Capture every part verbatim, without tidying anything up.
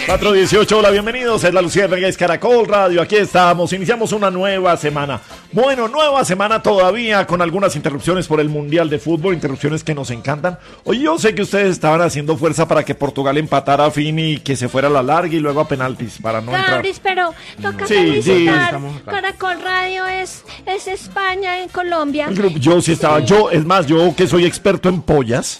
cuatro dieciocho, hola, bienvenidos, es la Luciérnaga, es Caracol Radio, aquí estamos, iniciamos una nueva semana. Bueno, nueva semana todavía con algunas interrupciones por el Mundial de Fútbol, interrupciones que nos encantan. Hoy yo sé que ustedes estaban haciendo fuerza para que Portugal empatara a fin y que se fuera a la larga y luego a penaltis para no entrar. Cabris, pero toca Sí, felicitar. sí. Caracol Radio es, es España en Colombia. El grupo, yo sí estaba, yo, es más, yo que soy experto en pollas.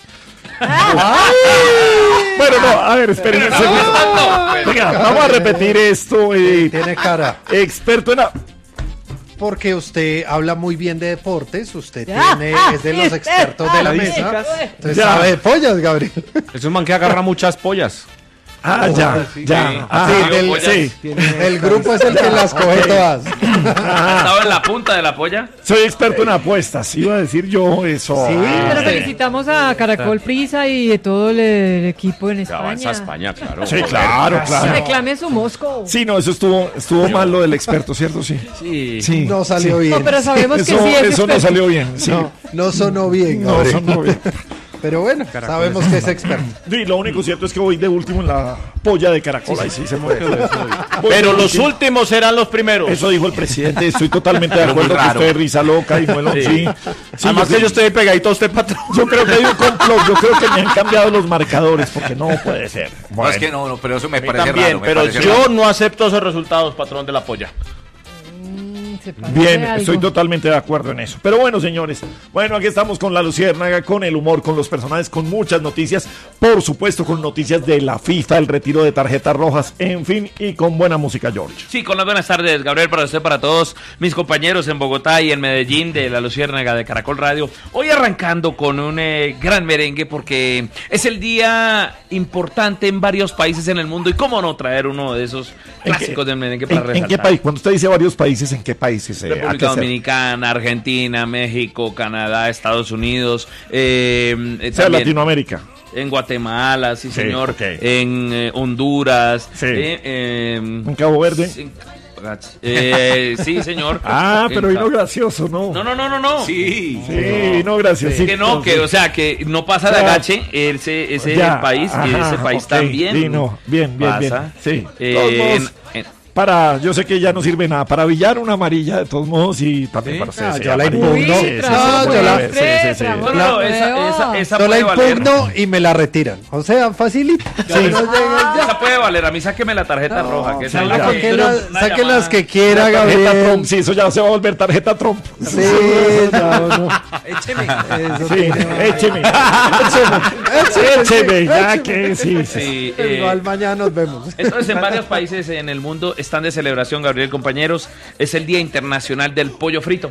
Bueno, no, a ver, esperen un segundo. Venga, vamos a repetir esto. Eh, Tiene cara. experto en... a- Porque usted habla muy bien de deportes, usted Ya, tiene, ah, es de los sí, expertos ah, de la sí, mesa. sí. Entonces Ya. sabe de pollas, Gabriel. Es un man que agarra muchas pollas. Ah, ya, ya. Ah, Sí, del- sí. El grupo es el que las coge todas. Ah, ¿Estaba en la punta de la polla? soy experto en apuestas, iba a decir yo eso. Sí, Ah, Pero felicitamos a Caracol Prisa y de todo el, el equipo en Ya avanza España. España, claro. sí, claro, claro. Reclame su Mosco. Sí, no, eso estuvo, estuvo mal lo del experto, ¿cierto? Sí. Sí. Sí. No salió sí. bien. No, pero sabemos que Eso, sí es eso no experto. salió bien. Sí. No, no sonó bien, No, Gabriel. eso no bien. Pero bueno, sabemos que es experto. Sí, lo único cierto es que voy de último en la polla de Caracol. Ahí sí se muere. Voy Pero de los último. últimos serán los primeros. Eso dijo el presidente, estoy totalmente de Pero muy acuerdo que raro. usted es risa loca y muelo, sí. Sí, Además yo, que yo estoy pegadito a usted, patrón. yo creo que hay un complot, yo creo que me han cambiado los marcadores porque no puede ser. No, es que no, no, pero eso me A mí parece también, raro. me pero parece yo raro. no acepto esos resultados, patrón de la polla. Se parece Bien, algo. estoy totalmente de acuerdo en eso. Pero bueno, señores, bueno, aquí estamos con la Luciérnaga, con el humor, con los personajes, con muchas noticias, por supuesto con noticias de la FIFA, el retiro de tarjetas rojas, en fin, y con buena música, George. Sí, con las buenas tardes, Gabriel, para usted, para todos mis compañeros en Bogotá y en Medellín de la Luciérnaga de Caracol Radio. Hoy arrancando con un eh, gran merengue porque es el día importante en varios países en el mundo y cómo no traer uno de esos ¿En clásicos qué- del merengue para ¿En, en resaltar. qué país? Cuando usted dice varios países, ¿en qué países? eh, ¿a qué República se- Dominicana, Argentina, México, Canadá, Estados Unidos, eh, eh, O sea, también Latinoamérica. en Guatemala, sí, Sí, señor, ok. en eh, Honduras, Sí. eh, eh, En Cabo Verde. sí, eh, sí, señor. Ah, pero En vino Ca- gracioso, ¿no? No, no, no, no, no. Sí. Sí, vino gracioso. Que no, que, o sea, que no pasa de Ya. agache ese, ese Ya, país y ajá, ese país ok, también. sí, no, bien, bien, bien, pasa. sí. Eh, De todos en- modos, en- Para, yo sé que ya no sirve nada, para billar una amarilla de todos modos y también ¿Sí? para Ah, hacer yo la impugno. Uy, No, trabajo yo la- de sí, sí, sí. trabajo No, no, no, de esa, feo. esa, esa Yo la puede valer. impugno y me la retiran. O sea, facilito. Ya no llegan ya. Esa puede valer. A mí sáqueme la tarjeta roja. Que esa es la ya. que- Saquen las- una saquen llamada. las que quiera, tarjeta Gabriel. Trump, sí, eso ya se va a volver tarjeta Trump. Sí, no, no. Écheme. Eso Sí, tiene- écheme, écheme, écheme, ya que sí, sí. Sí, eh, Igual mañana nos vemos. Entonces, en varios países en el mundo están de celebración, Gabriel, compañeros. Es el Día Internacional del Pollo Frito.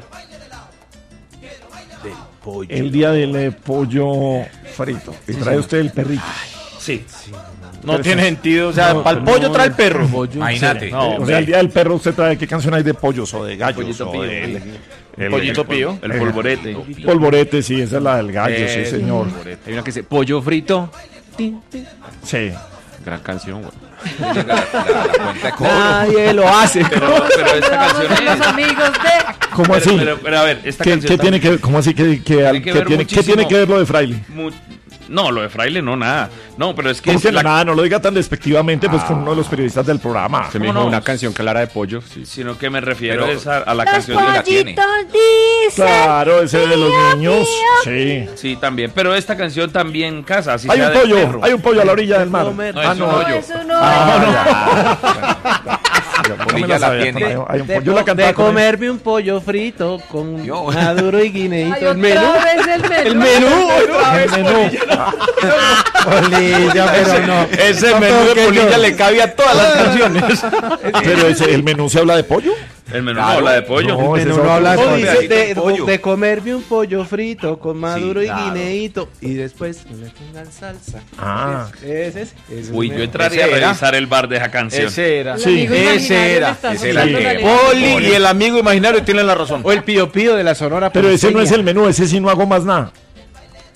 El día del eh, pollo frito. Y trae usted el perrito. Sí. No tiene sentido. O sea, No, para el no, pollo trae el perro. Imagínate. No, O sea, el día del perro usted trae qué canción hay de pollos o de gallos Pollito o pío. del- el, Pollito el- pío. El polvorete. polvorete, sí, esa es la del gallo, sí, Eh, señor. Hay una que dice pollo frito. Sí. Gran canción, güey. La, la- la cuenta de cobro. Nadie lo hace. Pero, pero esta Vamos canción con los es... amigos de... ¿Cómo Pero, así? pero, pero, a ver, esta ¿Qué, canción qué tiene también- que ¿Cómo así que, que, al- que que ver tiene, ¿qué muchísimo. tiene que ver lo de Fraile? mu- No, lo de Fraile no, nada. No, pero es que... ¿Cómo es que la- nada? No lo diga tan despectivamente, pues con uno de los periodistas del programa. Se me ¿Cómo dijo no? una canción que hablara de pollo. Sí. Sino que me refiero Pero- es a, a la Los canción de la... tiene. pollitos dicen. Claro, ese de los pío, niños. pío. Sí. Sí, también. Pero esta canción también casa, así Hay sea un del pollo, perro. hay un pollo a la orilla del mar. No, Ah, es no. un hoyo. Eso no Ah, La no me polilla la la sabía, tiene. pero hay- hay un pollo. Yo la cantaba con él. comerme un pollo frito con Yo. maduro y guineíto. Ay, El menú. otra vez el menú. El menú. otra vez. El menú. Polilla, pero no. Ese No menú de toque polilla yo. le cabe a todas las canciones. Pero ese, el menú se habla de pollo. El menú no habla de pollo. No, ese menú es no otro. habla de O pollo. dice pedacito de, de pollo. de comerme un pollo frito con maduro Sí, y claro. guineíto y después no le pongan salsa. Ah. Ese es. ese es Uy, el yo entraría a ese era. revisar el bar de esa canción. Ese era. El Sí, amigo ese imaginario era, le está ese era soltando el la que- lengua. Poli y el amigo imaginario tienen la razón. O el pío pío de la Sonora Pero ese no es Ponceña. el menú, ese sí no hago más nada.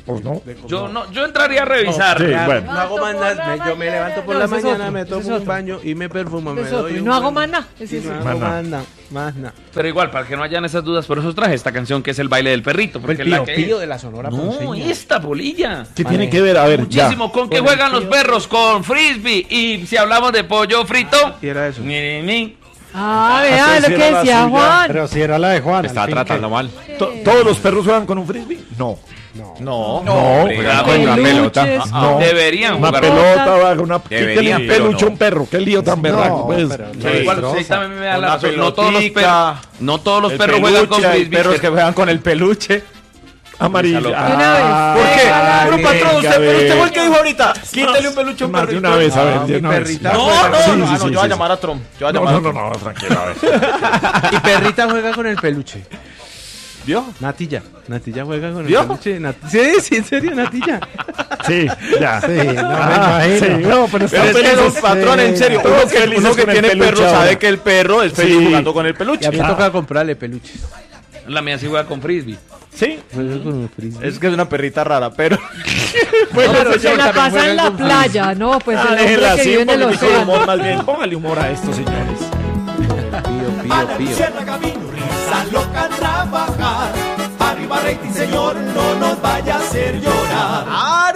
Pues no. Yo no, yo entraría a revisar. Sí, Ya, bueno. no hago más nada, me- yo me levanto por No, la ese es mañana, otro, me ese tomo es un otro. baño y me perfumo, me Es doy otro, y un no hago buen- más nada. Es Sí, eso. no Más hago nada. más nada, más nada. Pero igual, para que no hayan esas dudas, por eso traje esta canción que es el baile del perrito. Porque El es la pío, que... pío de la Sonora No, Ponceña. esta polilla. ¿Qué Vale. tiene que ver? A ver, ya. Muchísimo. ¿Con qué juegan los perros? Con frisbee. Y si hablamos de pollo frito. ¿Qué era eso? Ni, ni, ni. Ah, vea Ah, lo sí, que era la decía suya. Juan. Pero si era la de Juan. Está al fin tratando que- mal. To- ¿Todos los perros juegan con un frisbee? No. No, No, juegan con una Peluches. pelota. No. Deberían Una jugar. pelota, va, una... ¿Qué Deberían, tiene pero peluche no. un perro? ¿Qué lío tan berraco? No, pues? pero no. Pero igual, Destroza. sí, también me da la Una razón. No todos los pelotica. perros, no todos los El perros juegan con peluche, hay frisbee. perros que juegan con el peluche. Amarilla. De una vez. Ah, ¿Por qué? Pero venga, patrón, usted, a pero usted ver. fue el que dijo ahorita. Quítale un peluche a un Más de perrito. una vez, a ver, No, de mi una vez. perrita No, juega- no, Sí, no, sí, no, sí, yo voy a sí. llamar a Trump. Yo voy a No, llamar no, a no, Trump. no, tranquilo, a ver. Y perrita juega con el peluche. ¿Vio? Natilla. Natilla juega con el ¿Vio? peluche. Nat- Sí, sí, en serio, Natilla. Sí, ya. Sí, no me Ah, imagino. sí, no, pero está Pero es que feliz. los patrón, en serio, Todos uno que, felices uno que con el tiene peluche perro ahora. sabe que el perro es feliz Sí. jugando con el Y peluche. a mí me Ah. toca comprarle peluches. La mía sí juega con frisbee. Sí. Juega con un frisbee. Es que es una perrita rara, pero... Bueno, No, pero señor, se la también pasa en la juegan con playa, ¿no? Pues el Ah, hombre déjela que así, vive en un el poquitico de océano. humor más bien. Póngale humor a esto, señores. Pío, pío, pío. Luciérnaga vino, risa loca a trabajar. Arriba rating, señor, no nos vaya a hacer llorar.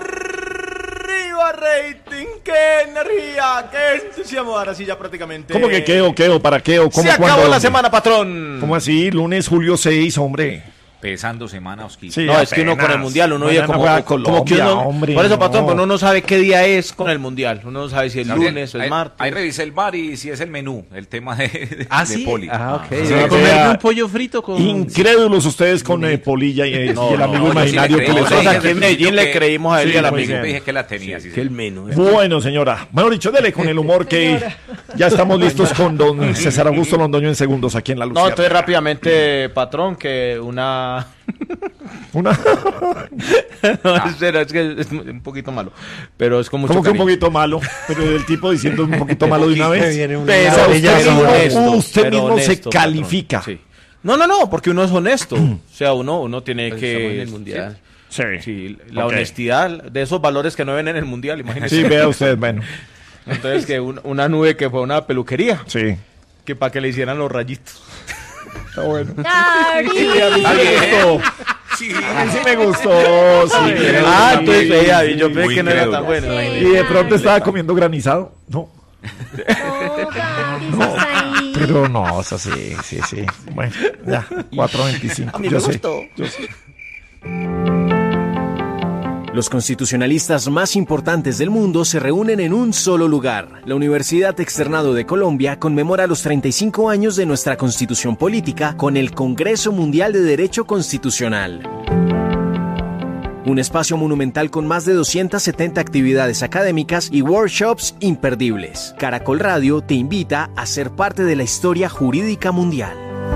¡Arriba rating! ¡Qué energía! ¡Qué entusiasmo! Ahora sí ya prácticamente... ¿Cómo que qué o qué o para qué o cómo Se acabó cuándo? la semana, patrón. ¿Cómo así? Lunes, julio seis, hombre. Pesando semana, Osquito. Sí, No, es que uno apenas. con el mundial, uno Mañana oye como, juega como, Colombia, que uno, hombre, por eso, patrón, no. pues uno no sabe qué día es con el mundial. Uno no sabe si es También, lunes o es ahí- martes. Ahí revisé el bar y si es el menú, el tema de, de, Ah, de sí. Poli. Ah, ok. Sí, Voy a que comerme vea- un pollo frito con... Incrédulos ustedes con eh, Polilla y, eh, No, y el no, amigo no, imaginario yo sí que le les creo. Nosotros hace. aquí en Sí, Medellín le que- creímos a él sí, y al muy amigo. bien. Yo dije que la tenía. sí, Que sí. el menú. Bueno, señora, mejor dicho, dele con el humor que ya estamos listos con don César Augusto Londoño en segundos aquí en La No, Lucía. entonces rápidamente, patrón, que una... Una... no, espera, es que es un poquito malo. Pero es con mucho Como que un cariño. poquito malo, pero el tipo diciendo un poquito malo de una Me vez. viene una Pero usted ladrilla mismo- sobre honesto, esto. usted pero mismo se honesto, patrón. califica. Sí. No, no, no, porque uno es honesto. O sea, uno, uno tiene Pues que... estamos en el mundial. Sí, Sí, la Ok. honestidad de esos valores que no ven en el mundial, imagínense. Sí, vea usted, bueno, Entonces, que un- una nube que fue una peluquería, sí. que para que le hicieran los rayitos. Está bueno. Dari. Sí, a mí sí me gustó. Sí. A mí sí me gustó. Sí, Ah, sí, entonces veía, y yo sí. pensé muy que no era incrédulo. tan bueno. Sí. imagínese. Y de pronto estaba comiendo granizado. No, No, Dari, estás ahí. pero no, o sea, sí, sí, sí. Bueno, ya, cuatro veinticinco. A mí yo me sé, gustó. yo sé. Los constitucionalistas más importantes del mundo se reúnen en un solo lugar. La Universidad Externado de Colombia conmemora los treinta y cinco años de nuestra Constitución Política con el Congreso Mundial de Derecho Constitucional. Un espacio monumental con más de doscientas setenta actividades académicas y workshops imperdibles. Caracol Radio te invita a ser parte de la historia jurídica mundial.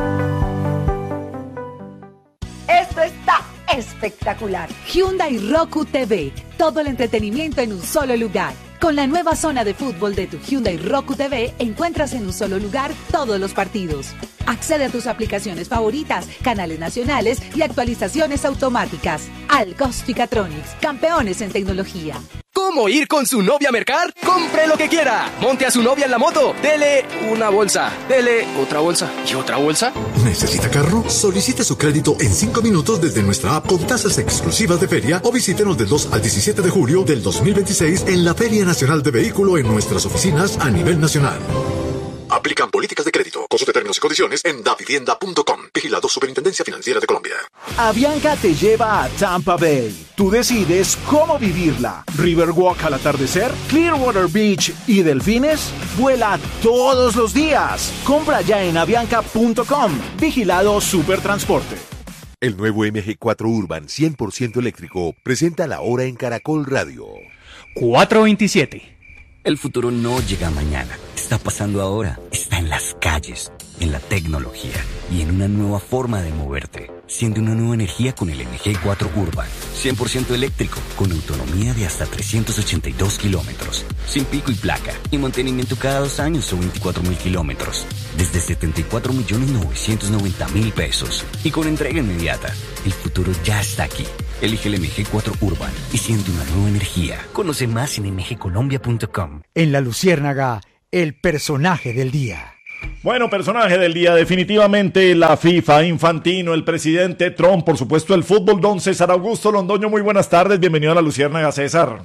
Esto está espectacular. Hyundai Roku T V. Todo el entretenimiento en un solo lugar. Con la nueva zona de fútbol de tu Hyundai Roku T V, encuentras en un solo lugar todos los partidos. Accede a tus aplicaciones favoritas, canales nacionales y actualizaciones automáticas. Alcos Ficatronics, campeones en tecnología. ¿Cómo ir con su novia a mercar? ¡Compre lo que quiera! Monte a su novia en la moto. Dele una bolsa. Dele otra bolsa. ¿Y otra bolsa? ¿Necesita carro? Solicite su crédito en cinco minutos desde nuestra app con tasas exclusivas de feria o visítenos del dos al diecisiete de julio del dos mil veintiséis en la Feria Nacional de Vehículo en nuestras oficinas a nivel nacional. Aplican políticas de crédito. Consulte términos y condiciones en davivienda punto com. Vigilado Superintendencia Financiera de Colombia. Avianca te lleva a Tampa Bay. Tú decides cómo vivirla. Riverwalk al atardecer, Clearwater Beach y delfines. Vuela todos los días. Compra ya en avianca punto com. Vigilado Supertransporte. El nuevo M G cuatro Urban cien por ciento eléctrico presenta la hora en Caracol Radio. cuatro veintisiete. El futuro no llega mañana, está pasando ahora, está en las calles, en la tecnología y en una nueva forma de moverte. Siente una nueva energía con el M G cuatro Urban, cien por ciento eléctrico, con autonomía de hasta trescientos ochenta y dos kilómetros, sin pico y placa, y mantenimiento cada dos años o veinticuatro mil kilómetros. desde setenta y cuatro millones novecientos noventa mil pesos. Y con entrega inmediata. El futuro ya está aquí. Elige el M G cuatro Urban y siente una nueva energía. Conoce más en m g colombia punto com. En La Luciérnaga, el personaje del día. Bueno, personaje del día, definitivamente la FIFA, Infantino, el presidente Trump, por supuesto el fútbol, don César Augusto Londoño, muy buenas tardes, bienvenido a La Luciérnaga, César.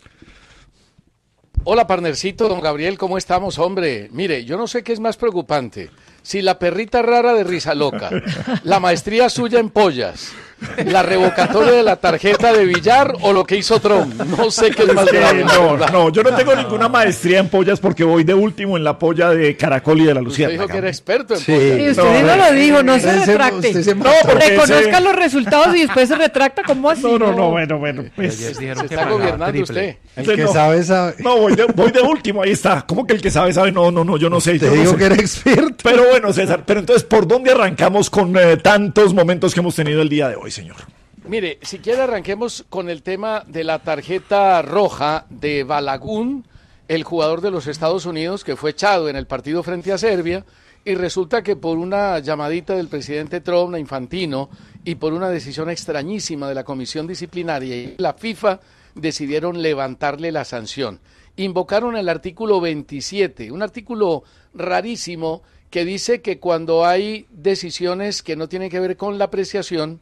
Hola, partnercito, don Gabriel, ¿cómo estamos, hombre? Mire, yo no sé qué es más preocupante, si la perrita rara de Risa Loca, la maestría suya en pollas, la revocatoria de la tarjeta de billar o lo que hizo Trump. No sé qué es más grave. No, no, yo no tengo ninguna maestría en pollas porque voy de último en la polla de Caracol y de La Luciérnaga. Usted dijo que era experto en sí. pollas. Y usted no, no lo dijo, no se retracte. Se, se no, reconozca ese... los resultados y después se retracta, ¿cómo así? No, no, no, bueno, bueno. Pues, se, se está gobernando triple. usted. El sí, que no, sabe, sabe. No, voy de, voy de último, ahí está. ¿Cómo que el que sabe, sabe? No, no, no, yo no sé. Te yo digo no sé. que era experto. Pero bueno, César, pero entonces, ¿por dónde arrancamos con eh, tantos momentos que hemos tenido el día de hoy, señor? Mire, si quiere arranquemos con el tema de la tarjeta roja de Balagun, el jugador de los Estados Unidos que fue echado en el partido frente a Serbia, y resulta que por una llamadita del presidente Trump a Infantino y por una decisión extrañísima de la comisión disciplinaria y la FIFA decidieron levantarle la sanción. Invocaron el artículo veintisiete, un artículo rarísimo que dice que cuando hay decisiones que no tienen que ver con la apreciación,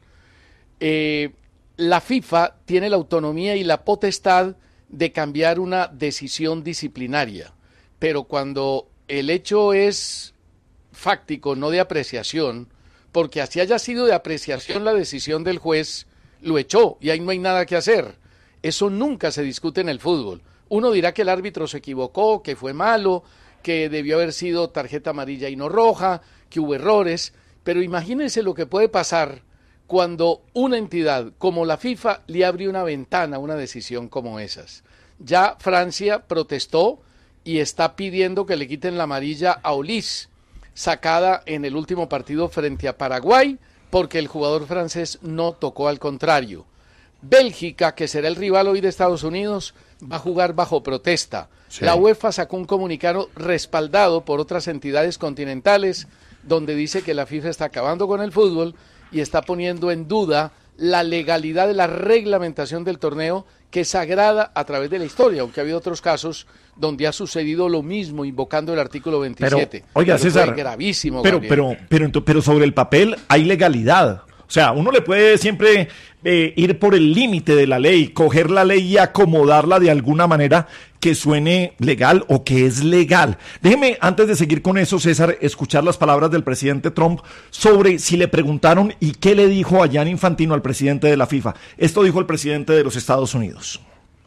Eh, la FIFA tiene la autonomía y la potestad de cambiar una decisión disciplinaria, pero cuando el hecho es fáctico, no de apreciación, porque así haya sido de apreciación la decisión del juez, lo echó y ahí no hay nada que hacer. Eso nunca se discute en el fútbol. Uno dirá que el árbitro se equivocó, que fue malo, que debió haber sido tarjeta amarilla y no roja, que hubo errores, pero imagínense lo que puede pasar cuando una entidad como la FIFA le abre una ventana a una decisión como esas. Ya Francia protestó y está pidiendo que le quiten la amarilla a Olise, sacada en el último partido frente a Paraguay, porque el jugador francés no tocó, al contrario. Bélgica, que será el rival hoy de Estados Unidos, va a jugar bajo protesta. Sí. La UEFA sacó un comunicado respaldado por otras entidades continentales donde dice que la FIFA está acabando con el fútbol y está poniendo en duda la legalidad de la reglamentación del torneo, que es sagrada a través de la historia, aunque ha habido otros casos donde ha sucedido lo mismo, invocando el artículo veintisiete. Pero, oiga, pero César, fue gravísimo, pero, Gabriel. pero, pero, pero sobre el papel hay legalidad. O sea, uno le puede siempre eh, ir por el límite de la ley, coger la ley y acomodarla de alguna manera que suene legal o que es legal. Déjeme, antes de seguir con eso, César, escuchar las palabras del presidente Trump sobre si le preguntaron y qué le dijo a Gianni Infantino, al presidente de la FIFA. Esto dijo el presidente de los Estados Unidos.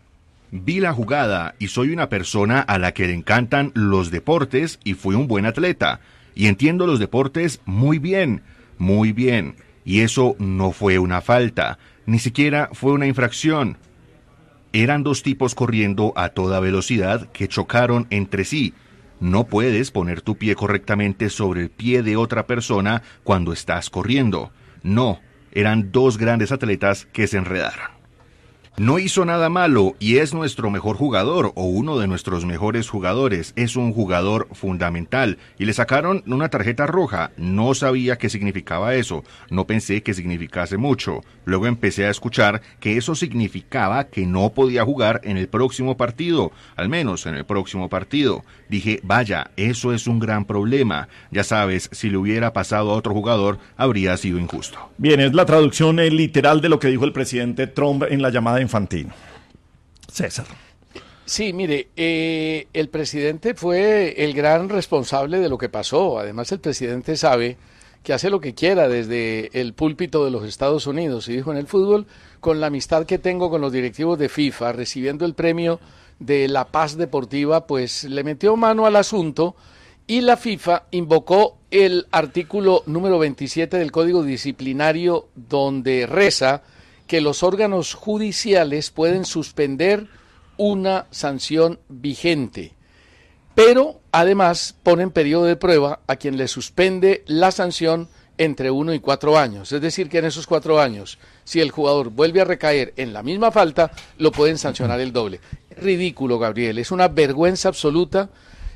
Vi la jugada y soy una persona a la que le encantan los deportes y fui un buen atleta. Y entiendo los deportes muy bien, muy bien. Y eso no fue una falta, ni siquiera fue una infracción. Eran dos tipos corriendo a toda velocidad que chocaron entre sí. No puedes poner tu pie correctamente sobre el pie de otra persona cuando estás corriendo. No, eran dos grandes atletas que se enredaron. No hizo nada malo y es nuestro mejor jugador o uno de nuestros mejores jugadores. Es un jugador fundamental y le sacaron una tarjeta roja. No sabía qué significaba eso. No pensé que significase mucho. Luego empecé a escuchar que eso significaba que no podía jugar en el próximo partido. Al menos en el próximo partido. Dije, vaya, eso es un gran problema. Ya sabes, si le hubiera pasado a otro jugador, habría sido injusto. Bien, es la traducción eh, literal de lo que dijo el presidente Trump en la llamada de Infantino. César. Sí, mire, eh, el presidente fue el gran responsable de lo que pasó. Además, el presidente sabe que hace lo que quiera desde el púlpito de los Estados Unidos. Y dijo, en el fútbol, con la amistad que tengo con los directivos de FIFA, recibiendo el premio de la paz deportiva, pues le metió mano al asunto y la FIFA invocó el artículo número veintisiete del Código Disciplinario, donde reza que los órganos judiciales pueden suspender una sanción vigente, pero además ponen periodo de prueba a quien le suspende la sanción entre uno y cuatro años. Es decir, que en esos cuatro años, si el jugador vuelve a recaer en la misma falta, lo pueden sancionar el doble. Es ridículo, Gabriel, es una vergüenza absoluta.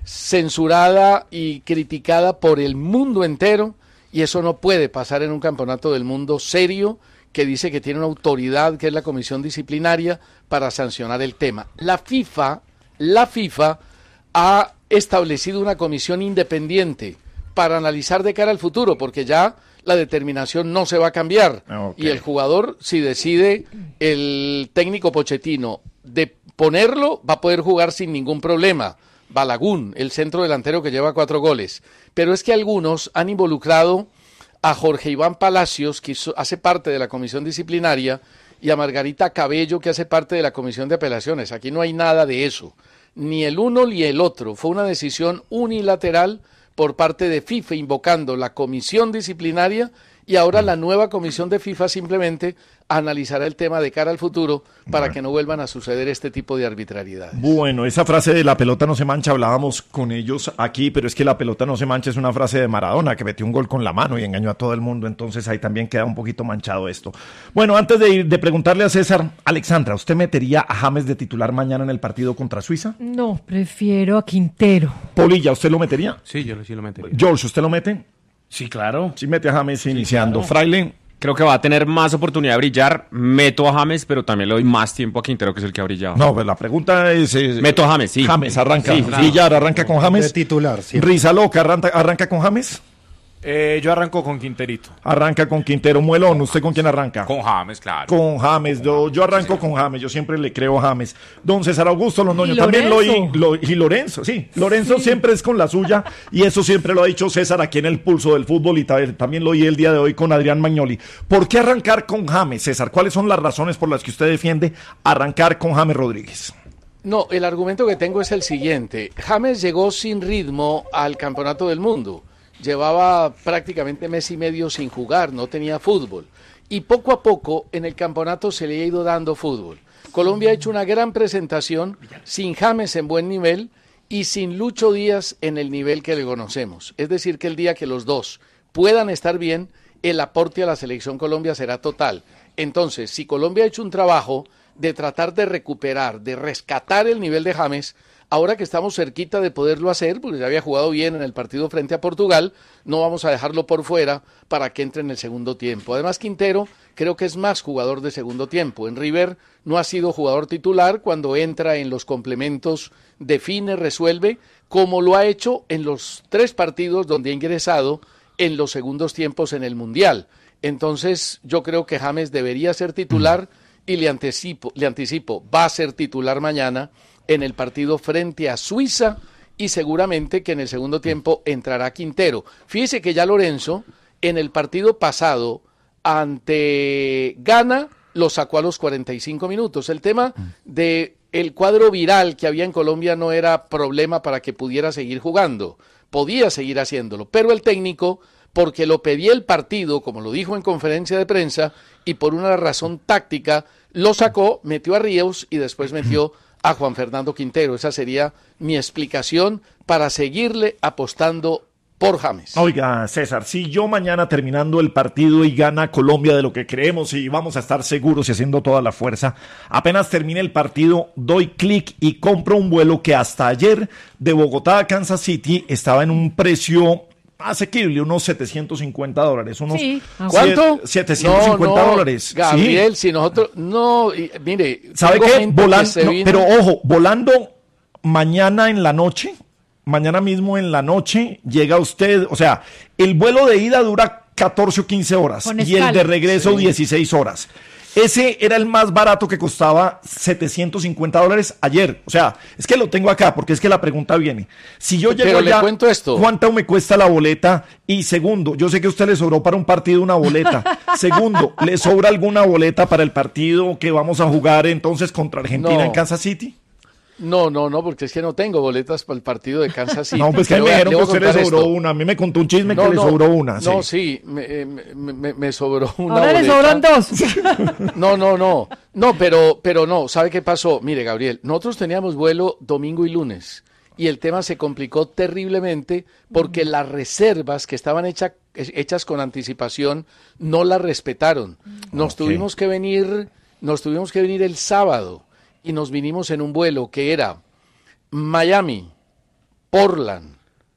censurada y criticada por el mundo entero, y eso no puede pasar en un campeonato del mundo serio que dice que tiene una autoridad que es la comisión disciplinaria para sancionar el tema. La FIFA, la FIFA ha establecido una comisión independiente para analizar de cara al futuro, porque ya la determinación no se va a cambiar. Okay. Y el jugador, si decide el técnico Pochettino de ponerlo, va a poder jugar sin ningún problema. Balagun, el centro delantero que lleva cuatro goles. Pero es que algunos han involucrado a Jorge Iván Palacios, que hace parte de la comisión disciplinaria, y a Margarita Cabello, que hace parte de la comisión de apelaciones. Aquí no hay nada de eso. Ni el uno ni el otro. Fue una decisión unilateral por parte de FIFA, invocando la comisión disciplinaria, y ahora la nueva comisión de FIFA simplemente analizará el tema de cara al futuro para bueno. que no vuelvan a suceder este tipo de arbitrariedades. Bueno, esa frase de la pelota no se mancha, hablábamos con ellos aquí, pero es que la pelota no se mancha es una frase de Maradona, que metió un gol con la mano y engañó a todo el mundo, entonces ahí también queda un poquito manchado esto. Bueno, antes de ir, de preguntarle a César, Alexandra, ¿usted metería a James de titular mañana en el partido contra Suiza? No, prefiero a Quintero. Polilla, ¿usted lo metería? Sí, yo sí lo metería. George, ¿usted lo mete? Sí, claro. Sí mete a James sí, iniciando. Claro. Fraile. Creo que va a tener más oportunidad de brillar. Meto a James, pero también le doy más tiempo a Quintero, que es el que ha brillado. No, pues la pregunta es... es Meto a James, sí. James, arranca. Sí, claro. Villar, arranca con James. De titular, sí. Rizaloca, arranca, arranca con James. Eh, yo arranco con Quinterito. Arranca con Quintero. Muelón, ¿usted con quién arranca? Con James, claro. Con James. Yo, yo arranco sí. con James. Yo siempre le creo a James. Don César Augusto Londoño. También lo oí. Lo, y Lorenzo, sí. Lorenzo sí. siempre es con la suya. Y eso siempre lo ha dicho César aquí en el Pulso del Fútbol. Y también lo oí el día de hoy con Adrián Magnoli. ¿Por qué arrancar con James, César? ¿Cuáles son las razones por las que usted defiende arrancar con James Rodríguez? No, el argumento que tengo es el siguiente. James llegó sin ritmo al Campeonato del Mundo. Llevaba prácticamente mes y medio sin jugar, no tenía fútbol. Y poco a poco en el campeonato se le ha ido dando fútbol. Colombia ha hecho una gran presentación sin James en buen nivel y sin Lucho Díaz en el nivel que le conocemos. Es decir, que el día que los dos puedan estar bien, el aporte a la selección Colombia será total. Entonces, si Colombia ha hecho un trabajo de tratar de recuperar, de rescatar el nivel de James, ahora que estamos cerquita de poderlo hacer, porque ya había jugado bien en el partido frente a Portugal, no vamos a dejarlo por fuera para que entre en el segundo tiempo. Además, Quintero creo que es más jugador de segundo tiempo. En River no ha sido jugador titular, cuando entra en los complementos define, resuelve, como lo ha hecho en los tres partidos donde ha ingresado en los segundos tiempos en el Mundial. Entonces, yo creo que James debería ser titular y le anticipo, le anticipo, va a ser titular mañana en el partido frente a Suiza, y seguramente que en el segundo tiempo entrará Quintero. Fíjese que ya Lorenzo en el partido pasado ante Ghana lo sacó a los cuarenta y cinco minutos. El tema de el cuadro viral que había en Colombia no era problema para que pudiera seguir jugando, podía seguir haciéndolo, pero el técnico, porque lo pedía el partido, como lo dijo en conferencia de prensa, y por una razón táctica, lo sacó, metió a Ríos y después metió a Juan Fernando Quintero. Esa sería mi explicación para seguirle apostando por James. Oiga, César, si yo mañana terminando el partido y gana Colombia de lo que creemos y vamos a estar seguros y haciendo toda la fuerza, apenas termine el partido, doy clic y compro un vuelo que hasta ayer de Bogotá a Kansas City estaba en un precio asequible, unos setecientos cincuenta dólares. Unos sí. ¿Cuánto? setecientos cincuenta no, no, dólares. Gabriel, sí. si nosotros, no, y, mire. ¿Sabe qué? Volando, que no, vino... pero ojo, volando mañana en la noche, mañana mismo en la noche, llega usted, o sea, el vuelo de ida dura catorce o quince horas Con y escala. el de regreso Sí. dieciséis horas. Ese era el más barato, que costaba setecientos cincuenta dólares ayer. O sea, es que lo tengo acá porque es que la pregunta viene. Si yo llego Pero allá, le cuento esto. ¿cuánto me cuesta la boleta? Y segundo, yo sé que a usted le sobró para un partido una boleta. Segundo, ¿le sobra alguna boleta para el partido que vamos a jugar entonces contra Argentina No. en Kansas City? No, no, no, porque es que no tengo boletas para el partido de Kansas City. No, pues que Le me voy a- dijeron le que voy a usted le contar sobró esto. una. A mí me contó un chisme No, que le no, sobró una. No, sí. sí, me, me- me- me sobró una Ahora le boleta. sobran dos. No, no, no, no, pero, pero no, ¿sabe qué pasó? Mire, Gabriel, nosotros teníamos vuelo domingo y lunes y el tema se complicó terriblemente porque las reservas que estaban hecha- hechas con anticipación no las respetaron. Nos Ok. tuvimos que venir, nos tuvimos que venir el sábado y nos vinimos en un vuelo que era Miami, Portland,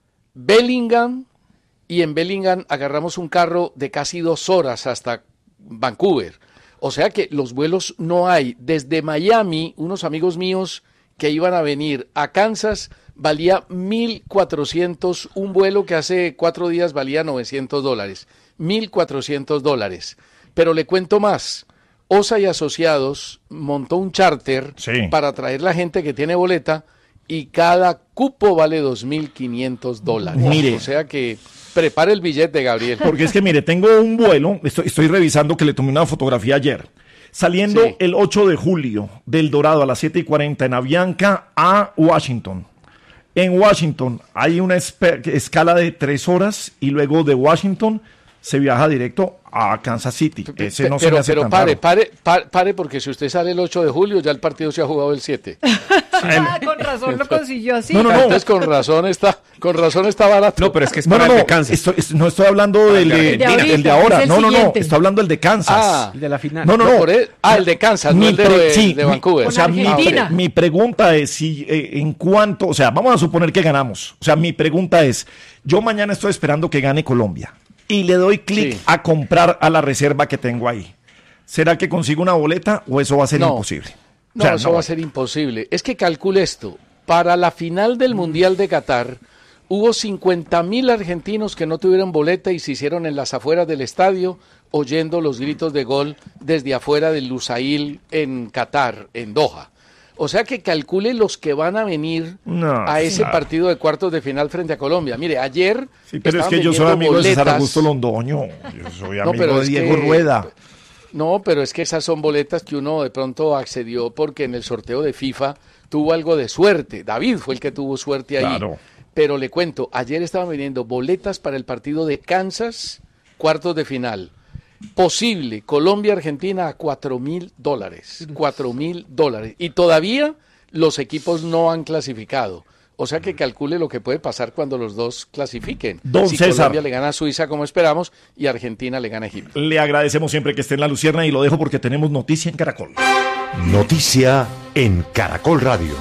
Bellingham, y en Bellingham agarramos un carro de casi dos horas hasta Vancouver. O sea que los vuelos no hay. Desde Miami, unos amigos míos que iban a venir a Kansas, valía mil cuatrocientos, un vuelo que hace cuatro días valía novecientos dólares, mil cuatrocientos dólares. Pero le cuento más, Osa y Asociados montó un charter sí. para traer la gente que tiene boleta y cada cupo vale dos mil quinientos dólares. Mire. O sea que prepare el billete, Gabriel. Porque es que mire, tengo un vuelo, estoy, estoy revisando que le tomé una fotografía ayer. Saliendo Sí. el ocho de julio del Dorado a las siete y cuarenta en Avianca a Washington. En Washington hay una espe- escala de tres horas y luego de Washington se viaja directo a Kansas City. Ese no se me pero hace pero tan pare, raro. pare, pare, pare, porque si usted sale el ocho de julio, ya el partido se ha jugado el siete. Ah, con razón lo consiguió así. No, no, no. Entonces con razón está, con razón está barato. No, pero es que es No, para no, el no, de Kansas. estoy- es- no estoy hablando del de, El de el ahorita, de ahora. es el No, no, no. siguiente. Estoy hablando del de Kansas. Ah, El de la final. No, no, no, no. por el- ah, el de Kansas, no Mi el de, pre- de- sí, de mi- Vancouver. o sea, Con mi, Argentina. mi pregunta es si eh, en cuanto, o sea, vamos a suponer que ganamos. O sea, mi pregunta es, yo mañana estoy esperando que gane Colombia y le doy clic Sí. a comprar a la reserva que tengo ahí. ¿Será que consigo una boleta o eso va a ser No. imposible? No, O sea, eso no. va a ser imposible. Es que calcule esto. Para la final del Mundial de Qatar, hubo cincuenta mil argentinos que no tuvieron boleta y se hicieron en las afueras del estadio oyendo los gritos de gol desde afuera del Lusail en Qatar, en Doha. O sea que calcule los que van a venir No, a ese claro. partido de cuartos de final frente a Colombia. Mire, ayer Sí, pero es estaban que yo soy vendiendo amigo de César boletas. Augusto Londoño. Yo soy No, amigo pero de es Diego que- Rueda. No, pero es que esas son boletas que uno de pronto accedió porque en el sorteo de FIFA tuvo algo de suerte. David fue el que tuvo suerte ahí. Claro. Pero le cuento, ayer estaban vendiendo boletas para el partido de Kansas, cuartos de final. Posible, Colombia-Argentina a cuatro mil dólares. Cuatro mil dólares. Y todavía los equipos no han clasificado. O sea que calcule lo que puede pasar cuando los dos clasifiquen. Don si César. Colombia le gana a Suiza como esperamos y Argentina le gana a Egipto. Le agradecemos siempre que esté en la Lucierna y lo dejo porque tenemos noticia en Caracol. Noticia en Caracol Radio.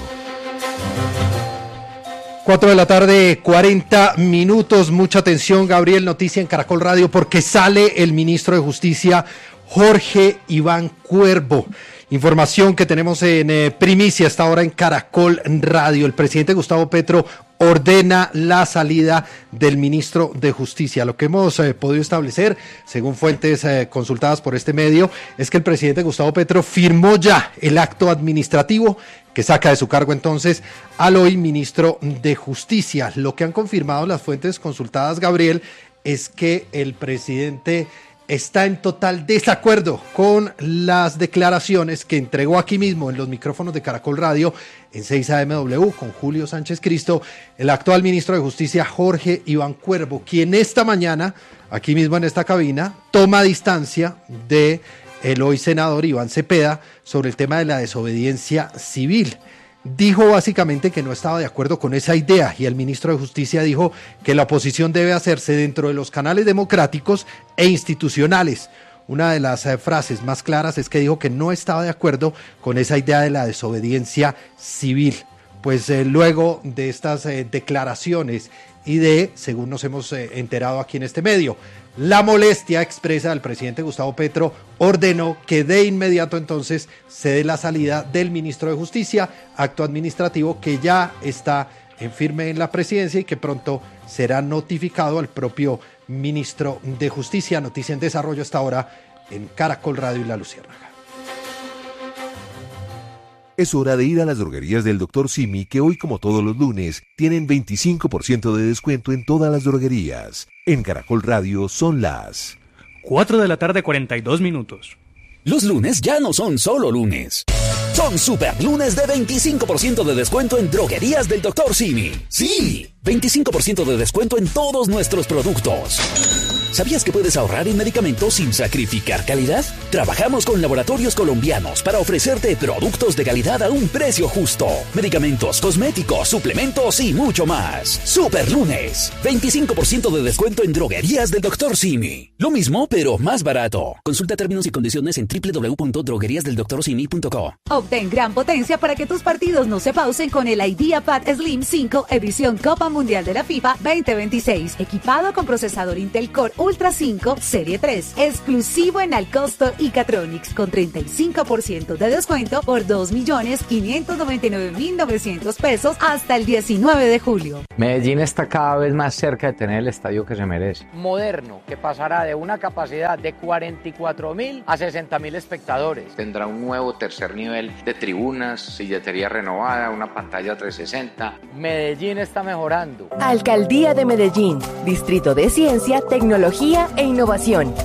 Cuatro de la tarde, cuarenta minutos. Mucha atención, Gabriel. Noticia en Caracol Radio porque sale el ministro de Justicia, Jorge Iván Cuervo. Información que tenemos en eh, primicia hasta ahora en Caracol Radio. El presidente Gustavo Petro ordena la salida del ministro de Justicia. Lo que hemos eh, podido establecer, según fuentes eh, consultadas por este medio, es que el presidente Gustavo Petro firmó ya el acto administrativo que saca de su cargo entonces al hoy ministro de Justicia. Lo que han confirmado las fuentes consultadas, Gabriel, es que el presidente está en total desacuerdo con las declaraciones que entregó aquí mismo en los micrófonos de Caracol Radio en seis A M W con Julio Sánchez Cristo, el actual ministro de Justicia Jorge Iván Cuervo, quien esta mañana, aquí mismo en esta cabina, toma distancia de el hoy senador Iván Cepeda sobre el tema de la desobediencia civil. Dijo básicamente que no estaba de acuerdo con esa idea y el ministro de Justicia dijo que la oposición debe hacerse dentro de los canales democráticos e institucionales. Una de las eh, frases más claras es que dijo que no estaba de acuerdo con esa idea de la desobediencia civil. Pues eh, luego de estas eh, declaraciones y de, según nos hemos eh, enterado aquí en este medio, la molestia expresa del presidente Gustavo Petro ordenó que de inmediato entonces se dé la salida del ministro de Justicia, acto administrativo que ya está en firme en la presidencia y que pronto será notificado al propio ministro de Justicia. Noticia en desarrollo hasta ahora en Caracol Radio y La Luciérnaga. Es hora de ir a las droguerías del doctor Simi, que hoy, como todos los lunes, tienen veinticinco por ciento de descuento en todas las droguerías. En Caracol Radio son las cuatro de la tarde, cuarenta y dos minutos. Los lunes ya no son solo lunes. Son super lunes de veinticinco por ciento de descuento en droguerías del doctor Simi. Sí, veinticinco por ciento de descuento en todos nuestros productos. ¿Sabías que puedes ahorrar en medicamentos sin sacrificar calidad? Trabajamos con laboratorios colombianos para ofrecerte productos de calidad a un precio justo. Medicamentos, cosméticos, suplementos y mucho más. Super Lunes. veinticinco por ciento de descuento en droguerías del doctor Simi. Lo mismo, pero más barato. Consulta términos y condiciones en doble u doble u doble u punto droguerías del doctor simi punto co. Obtén gran potencia para que tus partidos no se pausen con el IdeaPad Slim cinco edición Copa Mundial de la FIFA veinte veintiséis. Equipado con procesador Intel Core Ultra cinco Serie tres, exclusivo en Alcosto y Catronics, con treinta y cinco por ciento de descuento por dos millones quinientos noventa y nueve mil novecientos pesos hasta el diecinueve de julio. Medellín está cada vez más cerca de tener el estadio que se merece. Moderno, que pasará de una capacidad de cuarenta y cuatro mil a sesenta mil espectadores. Tendrá un nuevo tercer nivel de tribunas, silletería renovada, una pantalla trescientos sesenta. Medellín está mejorando. Alcaldía de Medellín, Distrito de Ciencia, Tecnología e Innovación.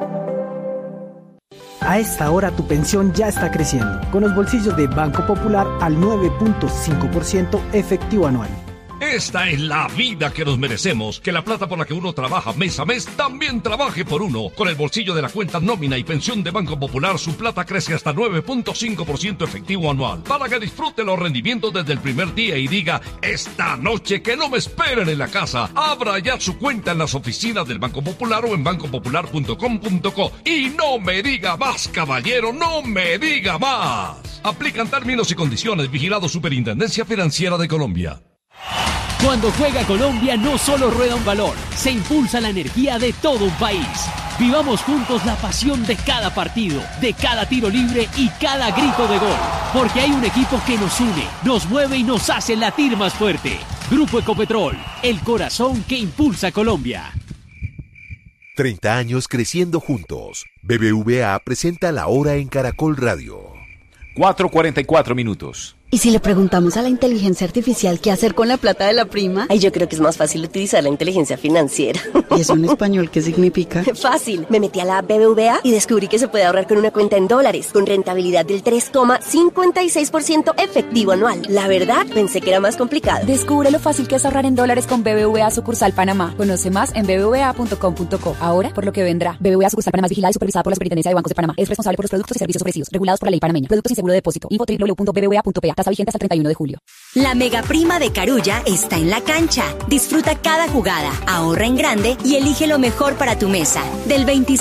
A esta hora tu pensión ya está creciendo, con los bolsillos de Banco Popular al nueve punto cinco por ciento efectivo anual. Esta es la vida que nos merecemos, que la plata por la que uno trabaja mes a mes también trabaje por uno. Con el bolsillo de la cuenta nómina y pensión de Banco Popular, su plata crece hasta nueve punto cinco por ciento efectivo anual, para que disfrute los rendimientos desde el primer día y diga, esta noche que no me esperen en la casa. Abra ya su cuenta en las oficinas del Banco Popular o en banco popular punto com punto co. Y no me diga más, caballero, no me diga más. Aplican términos y condiciones. Vigilado Superintendencia Financiera de Colombia. Cuando juega Colombia no solo rueda un balón, se impulsa la energía de todo un país. Vivamos juntos la pasión de cada partido, de cada tiro libre y cada grito de gol. Porque hay un equipo que nos une, nos mueve y nos hace latir más fuerte. Grupo Ecopetrol, el corazón que impulsa Colombia. treinta años creciendo juntos. B B V A presenta La Hora en Caracol Radio. cuatro cuarenta y cuatro minutos. ¿Y si le preguntamos a la inteligencia artificial qué hacer con la plata de la prima? Ay, yo creo que es más fácil utilizar la inteligencia financiera. ¿Y eso en español qué significa? Fácil. Me metí a la B B V A y descubrí que se puede ahorrar con una cuenta en dólares, con rentabilidad del tres coma cincuenta y seis por ciento efectivo anual. La verdad, pensé que era más complicado. Descubre lo fácil que es ahorrar en dólares con B B V A Sucursal Panamá. Conoce más en b b v a punto com punto co. Ahora, por lo que vendrá. B B V A Sucursal Panamá es vigilada y supervisada por la Superintendencia de Bancos de Panamá. Es responsable por los productos y servicios ofrecidos, regulados por la ley panameña. Productos sin seguro de depósito. Info doble u doble u doble u punto b b v a punto p a. Tasa vigente hasta el treinta y uno de julio. La mega prima de Carulla está en la cancha. Disfruta cada jugada, ahorra en grande y elige lo mejor para tu mesa. Del veintiséis